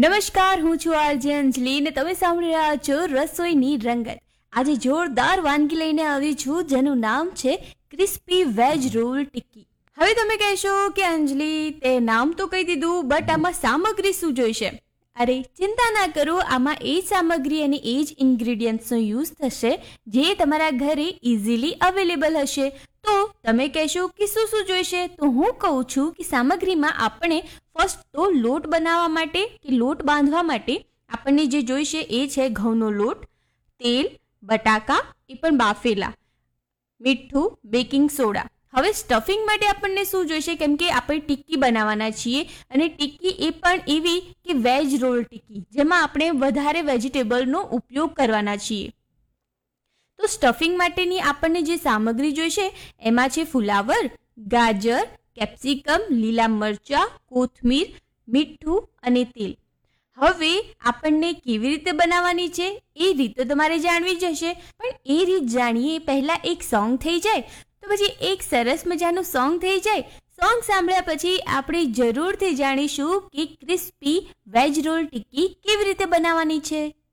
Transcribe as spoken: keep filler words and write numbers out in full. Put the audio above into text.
નમસ્કાર, હું છું આરજે અંજલિ ને તમે સાંભળી રહ્યા છો રસોઈની રંગત. આજે જોરદાર વાનગી લઈને આવી છું જેનું નામ છે ક્રિસ્પી વેજ રોલ ટિક્કી. હવે તમે કહેશો કે અંજલિ તે નામ તો કહી દીધું, બટ આમાં સામગ્રી શું જોઈશે? અરે ચિંતા ના કરો, આમાં એ જ સામગ્રી અને એ જ ઇન્ગ્રીડિયન્ટ્સનો યુઝ થશે જે તમારા ઘરે ઇઝીલી અવેલેબલ હશે. તો તમે કહેશો કે શું શું જોઈશે, તો હું કહું છું કે સામગ્રીમાં આપણે ફર્સ્ટ તો લોટ બનાવવા માટે કે લોટ બાંધવા માટે આપણને જે જોઈશે એ છે ઘઉંનો લોટ, તેલ, બટાકા એ પણ બાફેલા, મીઠું, બેકિંગ સોડા. હવે સ્ટફિંગ માટે આપણને શું જોઈશે, કેમ કે આપણે ટિક્કી બનાવવાના છીએ અને ટિક્કી એ પણ એવી કે વેજ રોલ ટિક્કી જેમાં આપણે વધારે વેજીટેબલનો ઉપયોગ કરવાના છીએ. તો સ્ટફિંગ માટેની આપણને જે સામગ્રી જોઈશે એમાં છે ફુલાવર, ગાજર, કેપ્સિકમ, લીલા મરચાં, કોથમીર, મીઠું અને તેલ. હવે આપણને કેવી રીતે બનાવવાની છે એ રીત તો તમારે જાણવી જ હશે, પણ એ રીત જાણીએ પહેલાં એક સોંગ થઈ જાય તો પછી એક સરસ મજાનું સોંગ થઈ જાય. સોંગ સાંભળ્યા પછી આપણે જરૂરથી જાણીશું કે ક્રિસ્પી વેજ રોલ ટિક્કી કેવી રીતે બનાવવાની છે.